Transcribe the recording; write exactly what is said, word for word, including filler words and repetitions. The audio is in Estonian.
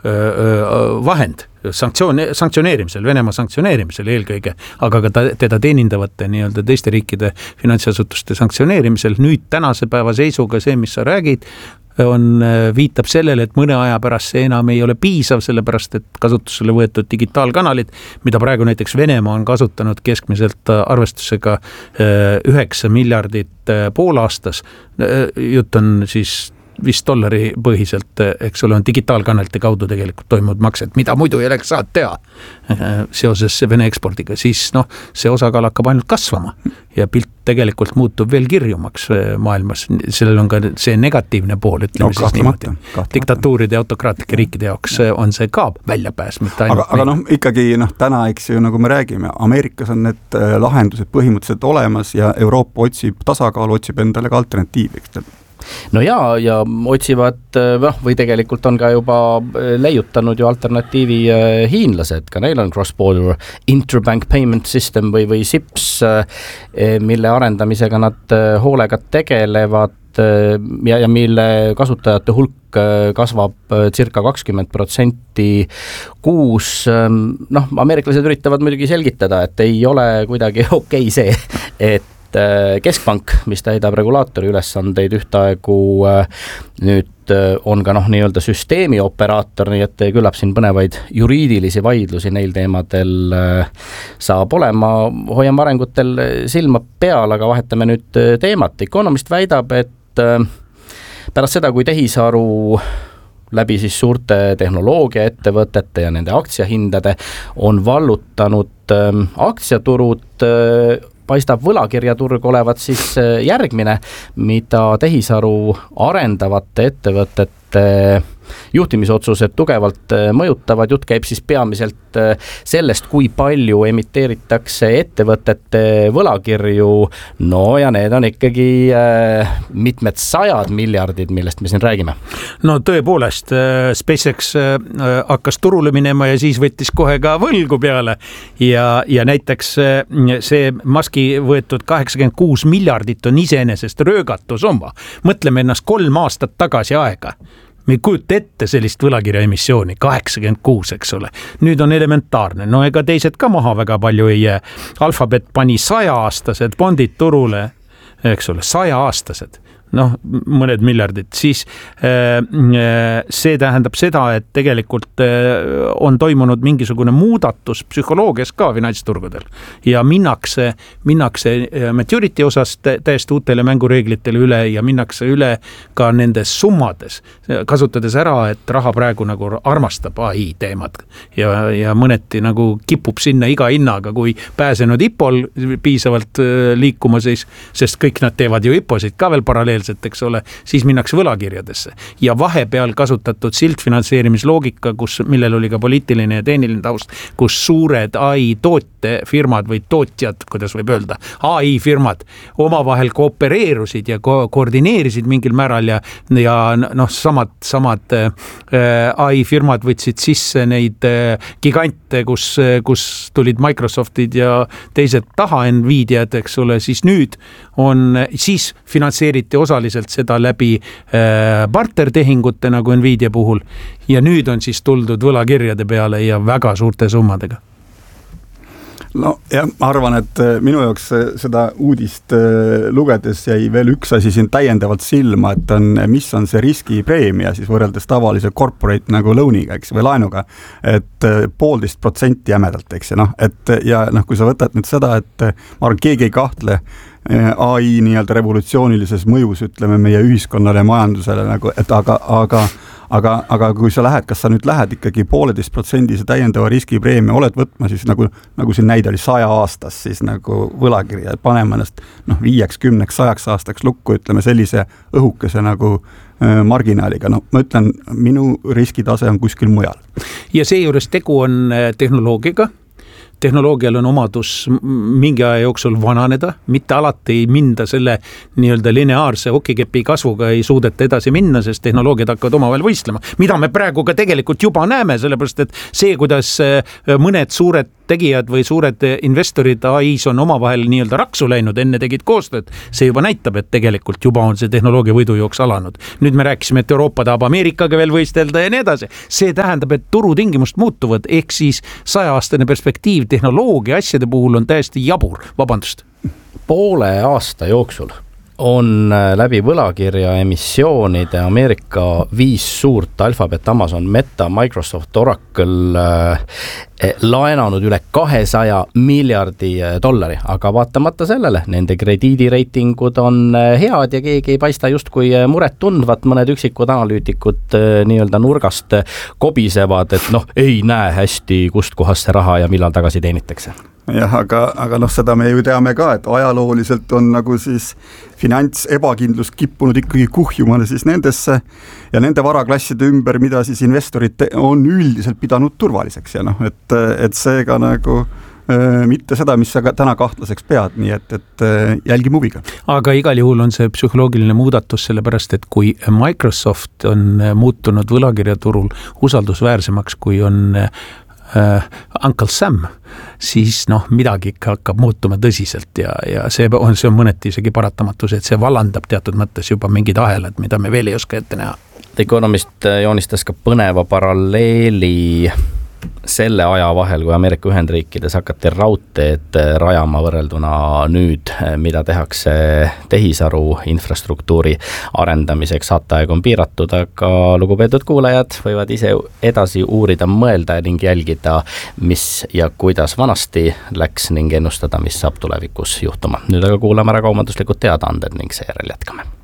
vahend sanktsioon, sanktsioneerimisel, Venemaa sanktsioneerimisel eelkõige, aga ka ta, teda teenindavate nii-öelda teiste riikide finantsasutuste sanktsioneerimisel. Nüüd tänase päeva seisuga see, mis sa räägid, on, viitab sellele, et mõne aja pärast see enam ei ole piisav, sellepärast et kasutusele võetud digitaalkanalid, mida praegu näiteks Venemaa on kasutanud keskmiselt arvestusega üheksa miljardit poolaastas. Jutt on siis vist dollari põhiselt, eks ole, on digitaalkanalite kaudu tegelikult toimunud maksed, mida muidu ei oleks saanud teha seoses Vene ekspordiga, siis noh, see osakaal hakkab ainult kasvama ja pilt tegelikult muutub veel kirjumaks maailmas. Sellel on ka see negatiivne pool, ütleme no, siis niimoodi. Diktatuuride ja autokraatlike riikide jaoks on see ka väljapääs. Aga, aga noh, ikkagi noh, täna, eks ju, nagu me räägime, Ameerikas on need lahendused põhimõtteliselt olemas ja Euroopa otsib tasakaalu, otsib endale ka alternatiiviks. No jaa, ja otsivad, või tegelikult on ka juba leiutanud ju alternatiivi hiinlased, ka neil on cross-border interbank payment system või, või S I P S, mille arendamisega nad hoolega tegelevad ja, ja mille kasutajate hulk kasvab circa kakskümmend protsenti kuus. Noh, ameeriklased üritavad muidugi selgitada, et ei ole kuidagi okei see, et keskpank, mis täidab regulaatori ülesandeid ühtaegu nüüd on ka noh, nii-öelda süsteemi operaator, nii et küllap siin põnevaid juriidilisi vaidlusi neil teemadel saab olema. Hoiame arengutel silma peal, aga vahetame nüüd teemat. Economist väidab, et pärast seda, kui tehisaru läbi siis suurte tehnoloogiaettevõtete ja nende aktsiahindade on vallutanud aktsiaturud, paistab võlakirjaturg olevat siis järgmine, mida tehisaru arendavate ettevõtete juhtimisotsused tugevalt mõjutavad. Jutt käib siis peamiselt sellest, kui palju emiteeritakse ettevõtete võlakirju. No ja need on ikkagi mitmed sajad miljardid, millest me siin räägime. No tõepoolest, SpaceX hakkas turule minema ja siis võttis kohe ka võlgu peale ja, ja näiteks see Muski võetud kaheksakümmend kuus miljardit on iseenesest röögatu summa. Mõtleme ennast kolm aastat tagasi aega. Me ei kujuta ette sellist võlakirja emissiooni, kaheksakümmend kuus, eks ole. Nüüd on elementaarne, no ega teised ka maha väga palju ei jää. Alphabet pani saja-aastased bondid turule, eks ole, saja-aastased. noh, mõned miljardid, siis see tähendab seda, et tegelikult on toimunud mingisugune muudatus psühholoogias ka finantsturgudel ja minnakse, minnakse maturity osas täiesti uutele mängureeglitele üle ja minnakse üle ka nendes summades, kasutades ära, et raha praegu nagu armastab A I teemad ja, ja mõneti nagu kipub sinna iga hinnaga, kui pääsenud I P O-l piisavalt liikuma siis, sest kõik nad teevad ju I P O-sid ka veel paralleelselt, eks ole, siis minnakse võlakirjadesse. Ja vahepeal kasutatud siltfinantseerimisloogika, kus, millel oli ka poliitiline ja tehniline taust, kus suured A I tootefirmad või tootjad, kuidas võib öelda, A I firmad omavahel koopereerusid ja ko- koordineerisid mingil määral ja, ja noh, samad, samad A I firmad võtsid sisse neid gigante, kus, kus tulid Microsoftid ja teised taha Nvidiad, eks ole, siis nüüd on, siis finantseeriti osaliselt seda läbi äh, bartertehingute nagu Nvidia puhul ja nüüd on siis tuldud võlakirjade peale ja väga suurte summadega. No jah, ma arvan, et minu jaoks seda uudist lugedes jäi veel üks asi siin täiendavalt silma, et on, mis on see riskipreemia siis võrreldes tavalise corporate nagu loaniga, eks, või laenuga, et poolteist protsenti jämedalt, eks, ja noh, et ja noh, kui sa võtad nüüd seda, et ma arvan, keegi ei kahtle A I nii-öelda revolutsioonilises mõjus, ütleme, meie ühiskonnale ja majandusele nagu, et aga, aga Aga, aga kui sa lähed, kas sa nüüd lähed ikkagi pooleteist protsendise täiendava riskipreemia, oled võtma siis nagu, nagu siin näide oli saja aastas siis nagu võlakirja, panema ennast noh, viieks, kümneks, sajaks aastaks lukku, ütleme sellise õhukese nagu äh, marginaaliga. No ma ütlen, minu riskitase on kuskil mujal. Ja seejuures tegu on tehnoloogiga, tehnoloogial on omadus mingi aja jooksul vananeda, mitte alati ei minda selle nii-öelda lineaarse okikepi kasvuga ei suudeta edasi minna, sest tehnoloogiad hakkavad omavahel võistlema. Mida me praegu ka tegelikult juba näeme, sellepärast et see, kuidas mõned suured tegijad või suured investorid A I-s on omavahel nii-öelda raksu läinud, enne tegid koostööd, see juba näitab, et tegelikult juba on see tehnoloogia võidujooks alanud. Nüüd me rääkisime, et Euroopa tahab Ameerikaga veel võistelda ja nii edasi. See tähendab, et turutingimust muutuvad, ehk siis sajaaastane perspektiiv tehnoloogia asjade puhul on täiesti jabur. Vabandust. Poole aasta jooksul on läbi võlakirja emissioonide Ameerika viis suurt Alphabet, Amazon, Meta, Microsoft, Oracle eh, laenanud üle kahesaja miljardi dollari, aga vaatamata sellele, nende krediidireitingud on head ja keegi ei paista justkui muret tundvat, mõned üksikud analüütikud eh, nii-öelda nurgast kobisevad, et noh, ei näe hästi, kust kohast see raha ja millal tagasi teenitakse. Jah, aga, aga noh, seda me ju teame ka, et ajalooliselt on nagu siis finants ebakindlus kippunud ikkagi kuhjumana siis nendesse ja nende varaklasside ümber, mida siis investorid on üldiselt pidanud turvaliseks ja noh, et, et seega nagu äh, mitte seda, mis sa täna kahtlaseks pead, nii et, et äh, jälgime huviga. Aga igal juhul on see psühholoogiline muudatus, sellepärast et kui Microsoft on muutunud võlakirjaturul usaldusväärsemaks, kui on Uh, Uncle Sam, siis noh, midagi ikka hakkab muutuma tõsiselt ja, ja see on, see on mõneti isegi paratamatus, et see vallandab teatud mõttes juba mingid ahelad, mida me veel ei oska ette näha. Economist joonistas ka põneva paralleeli selle aja vahel, kui Ameerika Ühendriikides hakati raudteed rajama võrrelduna nüüd, mida tehakse tehisaru infrastruktuuri arendamiseks. Saateaeg on piiratud, aga lugupeetud kuulajad võivad ise edasi uurida, mõelda ning jälgida, mis ja kuidas vanasti läks ning ennustada, mis saab tulevikus juhtuma. Nüüd aga kuulame ära kaubanduslikud teadaanded ning seejärel jätkame.